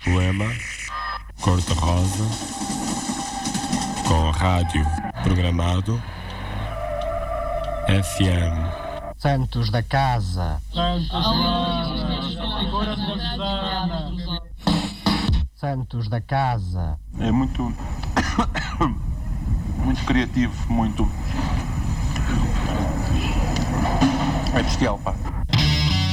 Poema cor-de-rosa com rádio programado FM. Santos da Casa. Santos da Casa. É muito criativo, muito... É bestial, pá.